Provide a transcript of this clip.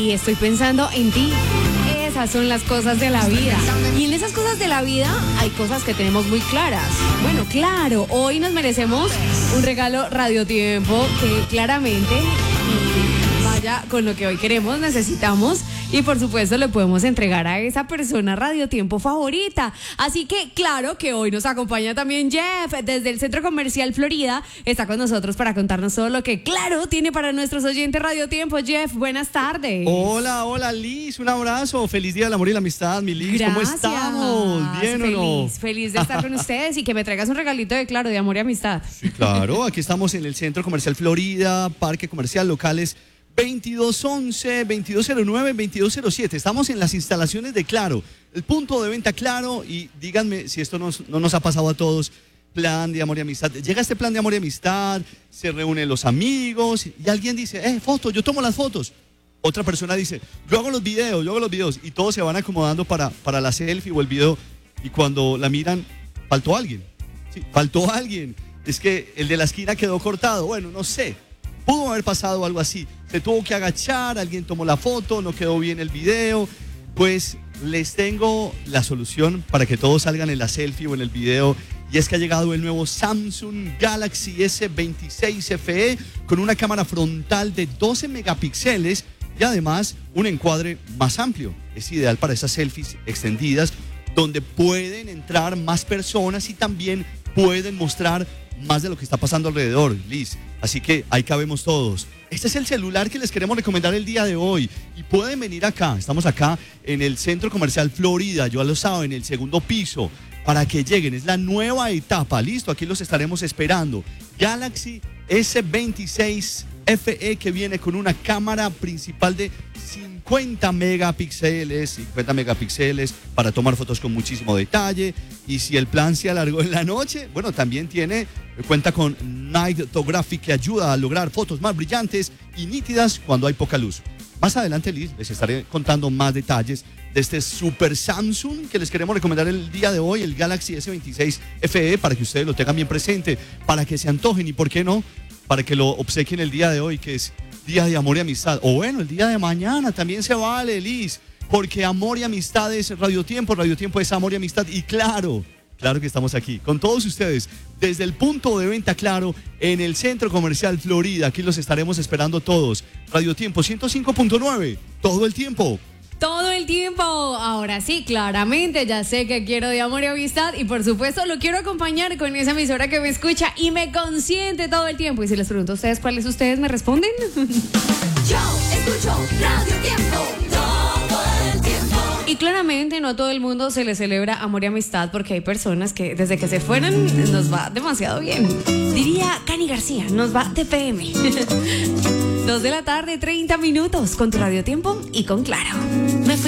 y estoy pensando en ti. Esas son las cosas de la vida. Y en esas cosas de la vida hay cosas que tenemos muy claras. Bueno, claro, hoy nos merecemos un regalo Radiotiempo que claramente vaya con lo que hoy queremos, necesitamos. Y por supuesto le podemos entregar a esa persona Radiotiempo favorita. Así que claro que hoy nos acompaña también Jeff desde el Centro Comercial Florida. Está con nosotros para contarnos todo lo que claro tiene para nuestros oyentes Radiotiempo. Jeff, buenas tardes. Hola Liz, un abrazo. Feliz Día del Amor y la Amistad, mi Liz. Gracias. ¿Cómo estamos? ¿Bien o no? Feliz de estar con ustedes y que me traigas un regalito de claro, de amor y amistad. Sí, claro, aquí estamos en el Centro Comercial Florida, Parque Comercial, locales 2211, 2209, 2207. Estamos en las instalaciones de Claro, el punto de venta Claro. Y díganme si esto no nos ha pasado a todos. Plan de amor y amistad. Llega este plan de amor y amistad, se reúnen los amigos y alguien dice, fotos, yo tomo las fotos. Otra persona dice, yo hago los videos y todos se van acomodando para la selfie o el video. Y cuando la miran, faltó alguien. Sí, faltó alguien. Es que el de la esquina quedó cortado. Bueno, no sé. Pudo haber pasado algo así. Se tuvo que agachar, alguien tomó la foto, no quedó bien el video. Pues les tengo la solución para que todos salgan en la selfie o en el video. Y es que ha llegado el nuevo Samsung Galaxy S26 FE con una cámara frontal de 12 megapíxeles y además un encuadre más amplio. Es ideal para esas selfies extendidas donde pueden entrar más personas y también pueden mostrar más de lo que está pasando alrededor, Liz. Así que ahí cabemos todos. Este es el celular que les queremos recomendar el día de hoy. Y pueden venir acá. Estamos acá en el Centro Comercial Florida, ya lo saben, en el segundo piso, para que lleguen. Es la nueva etapa. Listo, aquí los estaremos esperando. Galaxy S26 FE, que viene con una cámara principal de 50 megapíxeles para tomar fotos con muchísimo detalle. Y si el plan se alargó en la noche, bueno, también cuenta con Night Photography, que ayuda a lograr fotos más brillantes y nítidas cuando hay poca luz. Más adelante, Liz, les estaré contando más detalles de este super Samsung que les queremos recomendar el día de hoy, el Galaxy S26 FE, para que ustedes lo tengan bien presente, para que se antojen y, ¿por qué no?, para que lo obsequien el día de hoy, que es Día de Amor y Amistad. O bueno, el día de mañana también se vale, Liz, porque amor y amistad es Radiotiempo es amor y amistad. Y claro que estamos aquí con todos ustedes desde el punto de venta Claro en el Centro Comercial Florida. Aquí los estaremos esperando todos. Radiotiempo 105.9, todo el tiempo. Todo el tiempo. Ahora sí, claramente ya sé que quiero de amor y amistad y por supuesto lo quiero acompañar con esa emisora que me escucha y me consiente todo el tiempo. Y si les pregunto a ustedes cuáles ustedes me responden. Yo escucho Radiotiempo todo el tiempo. Y claramente no a todo el mundo se le celebra amor y amistad, porque hay personas que desde que se fueron nos va demasiado bien. Diría Cani García, nos va de PM. 2 de la tarde, 30 minutos con tu Radiotiempo y con Claro. Me fui